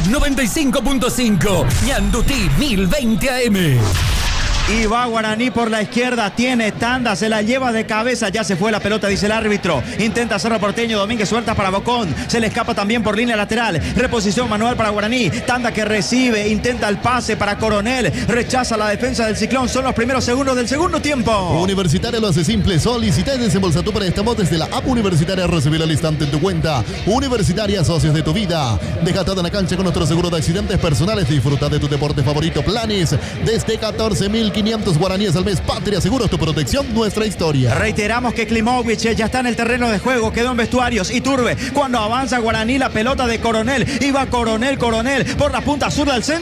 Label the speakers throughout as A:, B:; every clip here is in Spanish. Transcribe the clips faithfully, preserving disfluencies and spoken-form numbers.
A: Pop noventa y cinco punto cinco, Ñandutí mil veinte A M.
B: Y va Guaraní por la izquierda, tiene tanda, se la lleva de cabeza, ya se fue la pelota, dice el árbitro. Intenta Cerro Porteño, Domínguez suelta para Bocón, se le escapa también por línea lateral. Reposición manual para Guaraní, tanda que recibe, intenta el pase para Coronel, rechaza la defensa del Ciclón, son los primeros segundos del segundo tiempo.
C: Universitaria lo hace simple, solicita y desembolsa tu préstamo desde la app Universitaria, recibir al instante en tu cuenta. Universitaria, socios de tu vida. Deja todo en la cancha con nuestro seguro de accidentes personales, disfruta de tu deporte favorito, Planes, desde catorce mil quinientos guaraníes al mes. Patria Seguros, tu protección, nuestra historia.
B: Reiteramos que Klimovic ya está en el terreno de juego, quedó en vestuarios. Iturbe, cuando avanza Guaraní, la pelota de Coronel, iba Coronel, Coronel, por la punta sur del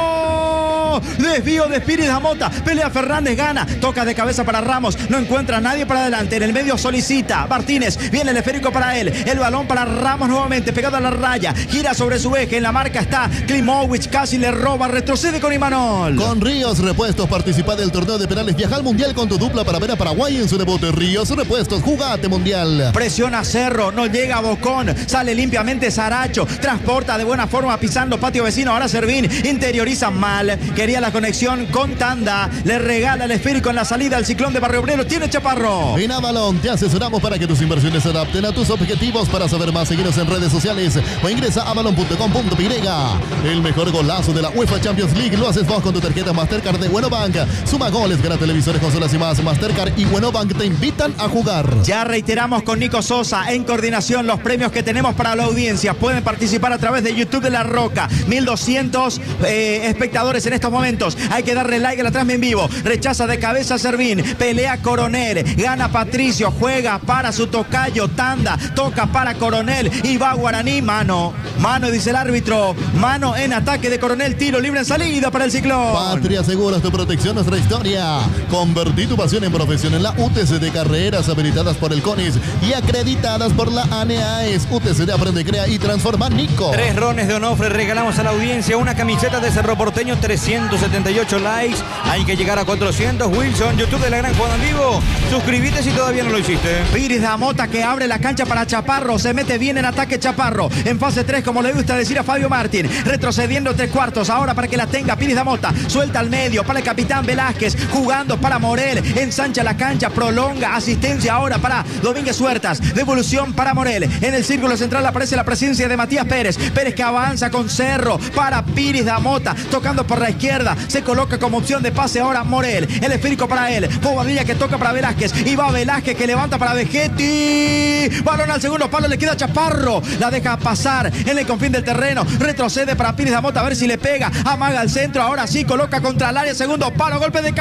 B: centro. Desvío de Spirit Damota, pelea Fernández, gana, toca de cabeza para Ramos, no encuentra a nadie para adelante, en el medio solicita Martínez, viene el esférico para él, el balón para Ramos nuevamente, pegado a la raya, gira sobre su eje, en la marca está Klimovic, casi le roba, retrocede con Imanol.
C: Con Ríos Repuestos, participa del torneo de penales, viaja al Mundial con tu dupla para ver a Paraguay en su debut. Ríos Repuestos, jugate Mundial.
B: Presiona Cerro, no llega Bocón, sale limpiamente Saracho, transporta de buena forma pisando patio vecino, ahora Servín, interioriza mal, quería la conexión con Tanda, le regala el esférico en la salida al Ciclón de Barrio Obrero, tiene Chaparro.
C: En Avalon te asesoramos para que tus inversiones se adapten a tus objetivos. Para saber más, seguinos en redes sociales o ingresa a avalon punto com punto pe. El mejor golazo de la UEFA Champions League lo haces vos con tu tarjeta Mastercard de Buenobank. Suma goles, gana televisores, consolas y más. Mastercard y Buenobank te invitan a jugar.
B: Ya reiteramos con Nico Sosa en coordinación los premios que tenemos para la audiencia. Pueden participar a través de YouTube de La Roca. mil doscientos eh, espectadores en estos momentos. Hay que darle like a la transmisión en vivo. Rechaza de cabeza Servín. Pelea Coronel. Gana Patricio. Juega para su tocayo. Tanda. Toca para Coronel. Y va Guaraní. Mano. Mano, dice el árbitro. Mano en ataque de Coronel. Tiro libre en salida para el Ciclón.
C: Patria Seguros, tu protección, nuestra historia. Convertí tu pasión en profesión en la U T C de carreras habilitadas por el CONIS y acreditadas por la ANEAES. U T C de Aprende, Crea y Transforma. Nico.
D: Tres rones de Onofre regalamos a la audiencia. Una camiseta de Cerro Porteño, trescientos setenta y ocho likes. Hay que llegar a cuatrocientos. Wilson, YouTube de La Gran Jugada en Vivo. Suscríbete si todavía no lo hiciste.
B: Piris Damota que abre la cancha para Chaparro. Se mete bien en ataque Chaparro. En fase tres, como le gusta decir a Fabio Martín. Retrocediendo tres cuartos. Ahora para que la tenga Piris Damota. Suelta al medio para el capitán Velázquez. Jugando para Morel. Ensancha la cancha. Prolonga. Asistencia ahora para Domínguez Huertas. Devolución para Morel. En el círculo central aparece la presencia de Matías Pérez. Pérez que avanza con Cerro para Piris Damota. Tocando por la izquierda. Se coloca como opción de pase ahora Morel. El esférico para él. Bobadilla que toca para Velázquez. Y va Velázquez que levanta para Vegetti. Balón al segundo palo. Le queda Chaparro. La deja pasar en el confín del terreno. Retrocede para Piris Damota. A ver si le pega. Amaga al centro. Ahora sí coloca contra el área. Segundo palo. Golpe de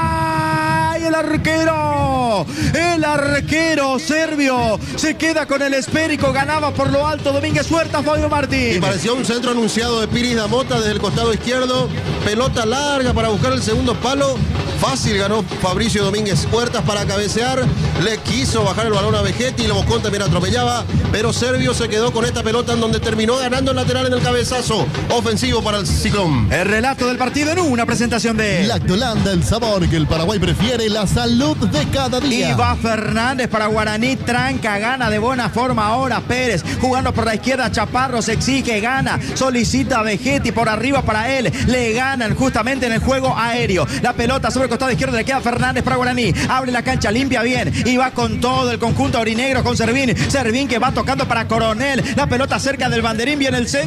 B: cabeza. Y el arquero. El arquero serbio se queda con el esférico. Ganaba por lo alto Domínguez Huertas, Fabio Martín.
E: Y pareció un centro anunciado de Piris Damota desde el costado izquierdo. Pelota larga para buscar el segundo palo. Fácil ganó Fabricio Domínguez Huertas para cabecear. Le quiso bajar el balón a Vegetti y Bocón también atropellaba. Pero Servio se quedó con esta pelota en donde terminó ganando el lateral en el cabezazo ofensivo para el Ciclón.
B: El relato del partido en una presentación de
C: Lactolanda, el sabor que el Paraguay prefiere, la salud de cada día.
B: Y va Fernández para Guaraní, tranca, gana de buena forma ahora Pérez, jugando por la izquierda Chaparro, se exige, gana, solicita a Vegetti por arriba para él, le ganan justamente en el juego aéreo. La pelota sobre el costado izquierdo le queda Fernández para Guaraní, abre la cancha, limpia bien y va con todo el conjunto aurinegro con Servín, Servín que va tocando para Coronel, la pelota cerca del banderín, viene el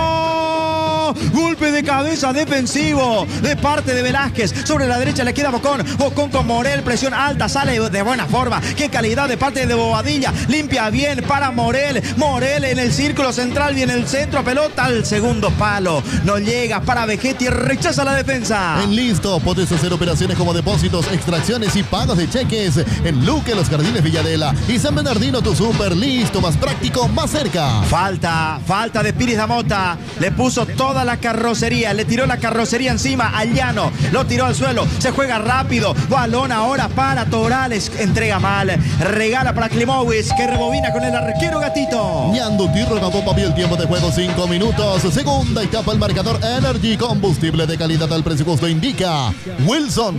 B: centro. Golpe de cabeza defensivo de parte de Velázquez. Sobre la derecha le queda Bocón. Bocón con Morel. Presión alta. Sale de buena forma. Qué calidad de parte de Bobadilla. Limpia bien para Morel. Morel en el círculo central. Viene el centro. Pelota al segundo palo. No llega para Vegetti. Rechaza la defensa.
C: En Listo puedes hacer operaciones como depósitos, extracciones y pagos de cheques. En Luque, Los Jardines Villadela y San Bernardino, tu súper listo, más práctico, más cerca.
B: Falta. Falta de Piris Damota. Le puso toda la carrocería, le tiró la carrocería encima al llano, lo tiró al suelo, se juega rápido, balón ahora para Torales, entrega mal, regala para Klimovic que rebobina con el arquero Gatito.
C: Ñandutí renovó papi el tiempo de juego cinco minutos, segunda etapa el marcador Energy, combustible de calidad al presupuesto indica Wilson.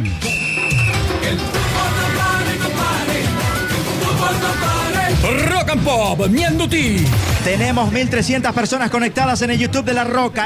A: El fútbol no pare, compadre. El fútbol no pare. Rock and Pop, Ñandutí.
B: Tenemos mil trescientas personas conectadas en el YouTube de La Roca.